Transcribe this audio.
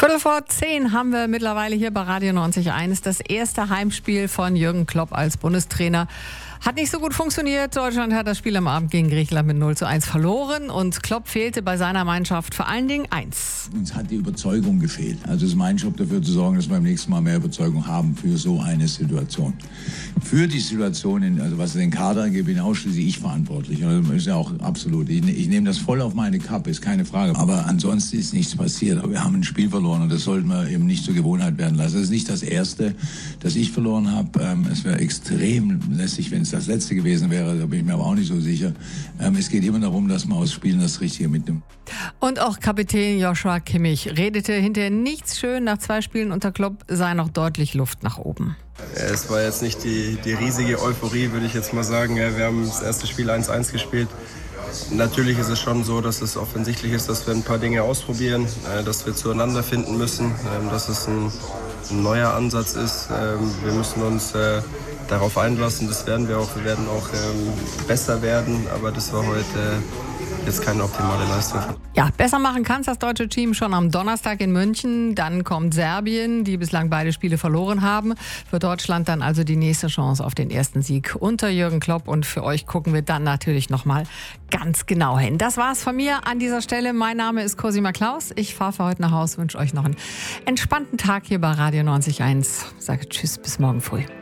9:15 haben wir mittlerweile hier bei Radio 90.1. Das erste Heimspiel von Jürgen Klopp als Bundestrainer. Hat nicht so gut funktioniert. Deutschland hat das Spiel am Abend gegen Griechenland mit 0:1 verloren. Und Klopp fehlte bei seiner Mannschaft vor allen Dingen eins. Uns hat die Überzeugung gefehlt. Also es ist mein Job, dafür zu sorgen, dass wir beim nächsten Mal mehr Überzeugung haben für so eine Situation. Für die Situation, also was den Kader angeht, bin ausschließlich ich verantwortlich. Das ist ja auch absolut. Ich nehme das voll auf meine Kappe, ist keine Frage. Aber ansonsten ist nichts passiert. Aber wir haben ein Spiel verloren und das sollten wir eben nicht zur Gewohnheit werden lassen. Das ist nicht das Erste, das ich verloren habe. Es wäre extrem lästig, wenn es das Letzte gewesen wäre. Da bin ich mir aber auch nicht so sicher. Es geht immer darum, dass man aus Spielen das Richtige mitnimmt. Und auch Kapitän Joshua Kimmich redete hinterher nichts schön. Nach 2 Spielen unter Klopp sei noch deutlich Luft nach oben. Es war jetzt nicht die riesige Euphorie, würde ich jetzt mal sagen. Wir haben das erste Spiel 1:1 gespielt. Natürlich ist es schon so, dass es offensichtlich ist, dass wir ein paar Dinge ausprobieren, dass wir zueinander finden müssen, dass es ein neuer Ansatz ist. Wir müssen uns darauf einlassen, das werden wir auch. Wir werden auch besser werden, aber das war heute jetzt keine optimale Leistung. Ja, besser machen kann es das deutsche Team schon am Donnerstag in München. Dann kommt Serbien, die bislang beide Spiele verloren haben. Für Deutschland dann also die nächste Chance auf den ersten Sieg unter Jürgen Klopp. Und für euch gucken wir dann natürlich nochmal ganz genau hin. Das war's von mir an dieser Stelle. Mein Name ist Cosima Klaus. Ich fahre für heute nach Hause, wünsche euch noch einen entspannten Tag hier bei Radio 90.1. Sage tschüss, bis morgen früh.